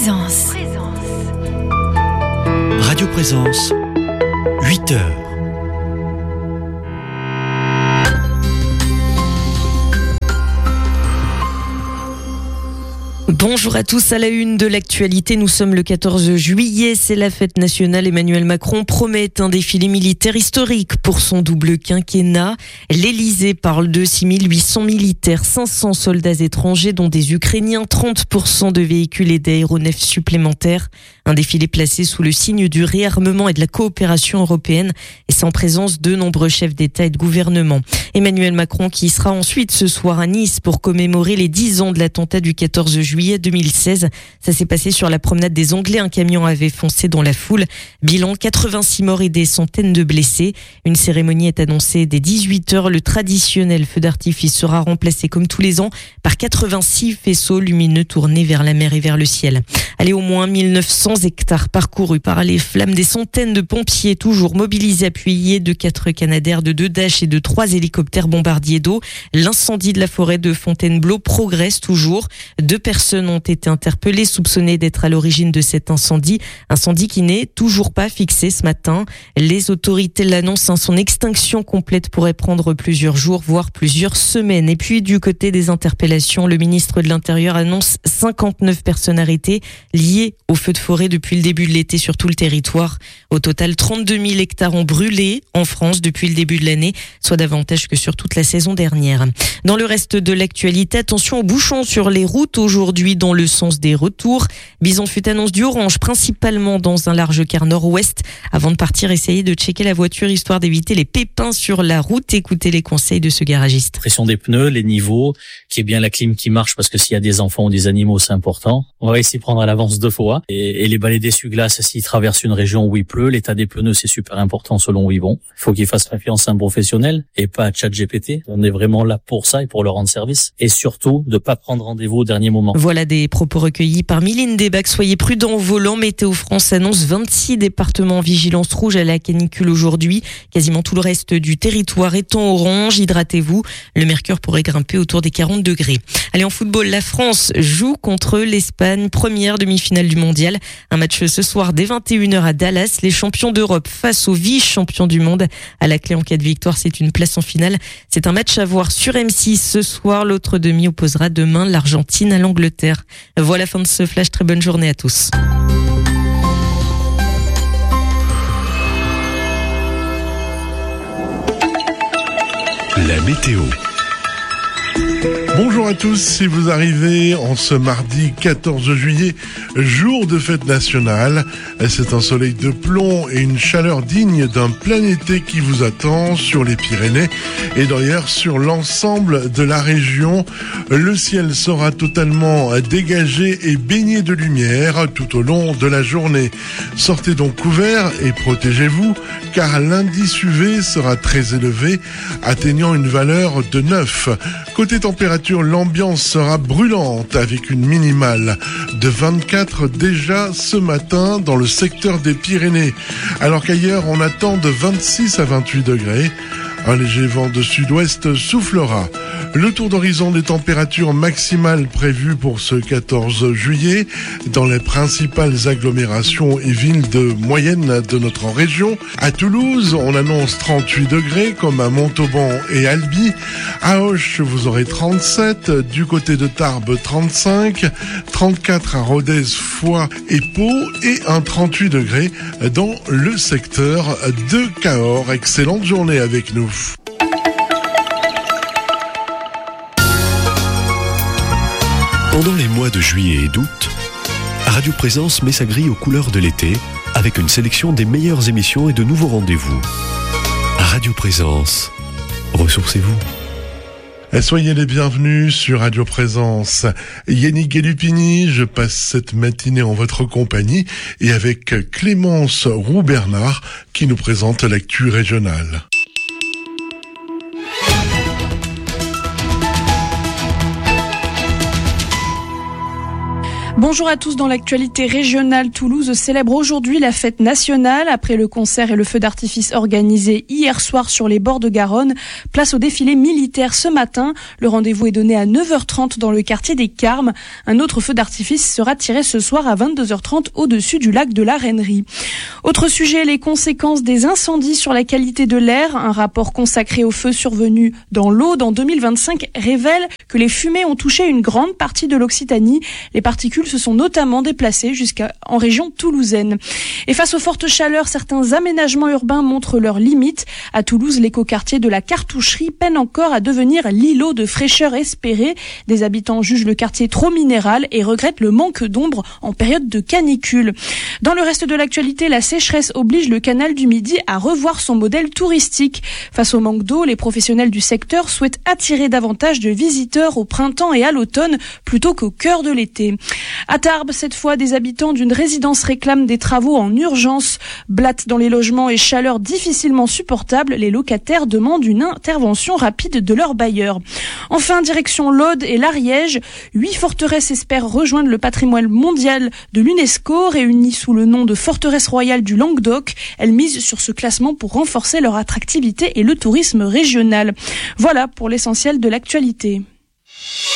Présence. Radio Présence, 8h. Bonjour à tous, à la une de l'actualité, nous sommes le 14 juillet, c'est la fête nationale. Emmanuel Macron promet un défilé militaire historique pour son double quinquennat. L'Élysée parle de 6800 militaires, 500 soldats étrangers dont des Ukrainiens, 30% de véhicules et d'aéronefs supplémentaires. Un défilé placé sous le signe du réarmement et de la coopération européenne et sans présence de nombreux chefs d'État et de gouvernement. Emmanuel Macron qui sera ensuite ce soir à Nice pour commémorer les 10 ans de l'attentat du 14 juillet 2016. Ça s'est passé sur la promenade des Anglais. Un camion avait foncé dans la foule. Bilan, 86 morts et des centaines de blessés. Une cérémonie est annoncée dès 18h. Le traditionnel feu d'artifice sera remplacé comme tous les ans par 86 faisceaux lumineux tournés vers la mer et vers le ciel. Allez, au moins 1900 hectares parcourus par les flammes, des centaines de pompiers toujours mobilisés, appuyés de 4 Canadair, de 2 Dash et de 3 hélicoptères bombardiers d'eau. L'incendie de la forêt de Fontainebleau progresse toujours. 2 personnes ont été interpellées, soupçonnées d'être à l'origine de cet incendie. Incendie qui n'est toujours pas fixé ce matin. Les autorités l'annoncent, son extinction complète pourrait prendre plusieurs jours, voire plusieurs semaines. Et puis, du côté des interpellations, le ministre de l'Intérieur annonce 59 personnes arrêtées liées au feu de forêt depuis le début de l'été sur tout le territoire. Au total, 32 000 hectares ont brûlé en France depuis le début de l'année, soit davantage que sur toute la saison dernière. Dans le reste de l'actualité, attention aux bouchons sur les routes aujourd'hui dans le sens des retours. Bison Futé annonce du orange, principalement dans un large quart nord-ouest. Avant de partir, essayez de checker la voiture histoire d'éviter les pépins sur la route. Écoutez les conseils de ce garagiste. Pression des pneus, les niveaux, qu'il y ait bien la clim qui marche parce que s'il y a des enfants ou des animaux, c'est important. On va essayer de prendre à l'avance 2 fois. Et les balais d'essuie-glace, s'ils traversent une région où il pleut, l'état des pneus, c'est super important selon où ils vont. Il faut qu'ils fassent confiance à un professionnel et pas à ChatGPT. On est vraiment là pour ça et pour leur rendre service. Et surtout, de pas prendre rendez-vous au dernier moment. Voilà des propos recueillis par Mylène Debac. Soyez prudents au volant. Météo France annonce 26 départements en vigilance rouge à la canicule aujourd'hui. Quasiment tout le reste du territoire est en orange. Hydratez-vous. Le mercure pourrait grimper autour des 40 degrés. Allez, en football, la France joue contre l'Espagne. Première demi-finale du mondial. Un match ce soir dès 21h à Dallas. Les champions d'Europe face aux vice-champions du monde. À la clé, en cas de victoire, c'est une place en finale. C'est un match à voir sur M6 ce soir. L'autre demi opposera demain l'Argentine à l'Angleterre. Voilà, fin de ce flash. Très bonne journée à tous. La météo. Bonjour à tous, si vous arrivez en ce mardi 14 juillet, jour de fête nationale, c'est un soleil de plomb et une chaleur digne d'un plein été qui vous attend sur les Pyrénées et d'ailleurs sur l'ensemble de la région. Le ciel sera totalement dégagé et baigné de lumière tout au long de la journée. Sortez donc couverts et protégez-vous car l'indice UV sera très élevé, atteignant une valeur de 9. Côté température, l'ambiance sera brûlante avec une minimale de 24 déjà ce matin dans le secteur des Pyrénées, alors qu'ailleurs on attend de 26 à 28 degrés. Un léger vent de sud-ouest soufflera. Le tour d'horizon des températures maximales prévues pour ce 14 juillet dans les principales agglomérations et villes de moyenne de notre région. À Toulouse, on annonce 38 degrés comme à Montauban et Albi. À Auch, vous aurez 37. Du côté de Tarbes, 35. 34 à Rodez, Foix et Pau. Et un 38 degrés dans le secteur de Cahors. Excellente journée avec nous. Pendant les mois de juillet et d'août, Radio Présence met sa grille aux couleurs de l'été avec une sélection des meilleures émissions et de nouveaux rendez-vous. Radio Présence, ressourcez-vous. Soyez les bienvenus sur Radio Présence. Yannick Lupini, je passe cette matinée en votre compagnie et avec Clémence Roux-Bernard qui nous présente l'actu régionale. Bonjour à tous. Dans l'actualité régionale, Toulouse célèbre aujourd'hui la fête nationale. Après le concert et le feu d'artifice organisé hier soir sur les bords de Garonne, place au défilé militaire ce matin. Le rendez-vous est donné à 9h30 dans le quartier des Carmes. Un autre feu d'artifice sera tiré ce soir à 22h30 au-dessus du lac de la Reinerie. Autre sujet, les conséquences des incendies sur la qualité de l'air. Un rapport consacré aux feux survenus dans l'Aude en 2025 révèle que les fumées ont touché une grande partie de l'Occitanie. Les particules se sont notamment déplacées jusqu'en région toulousaine. Et face aux fortes chaleurs, certains aménagements urbains montrent leurs limites. À Toulouse, l'écoquartier de la Cartoucherie peine encore à devenir l'îlot de fraîcheur espéré. Des habitants jugent le quartier trop minéral et regrettent le manque d'ombre en période de canicule. Dans le reste de l'actualité, la sécheresse oblige le canal du Midi à revoir son modèle touristique. Face au manque d'eau, les professionnels du secteur souhaitent attirer davantage de visiteurs au printemps et à l'automne plutôt qu'au cœur de l'été. À Tarbes, cette fois, des habitants d'une résidence réclament des travaux en urgence. Blattes dans les logements et chaleur difficilement supportable, les locataires demandent une intervention rapide de leur bailleur. Enfin, direction l'Aude et l'Ariège, 8 forteresses espèrent rejoindre le patrimoine mondial de l'UNESCO. Réunies sous le nom de forteresse royale du Languedoc, elles misent sur ce classement pour renforcer leur attractivité et le tourisme régional. Voilà pour l'essentiel de l'actualité.